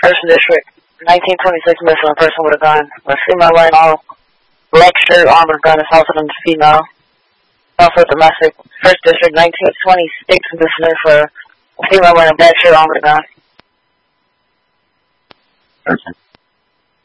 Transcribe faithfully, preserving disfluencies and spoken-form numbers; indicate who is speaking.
Speaker 1: First District, nineteen twenty-six missile, a person with a gun. A female wearing all black shirt, armored gun, assaulted a female. Also domestic. First District, nineteen twenty-six missile for a female wearing a black shirt, armored gun.
Speaker 2: Okay.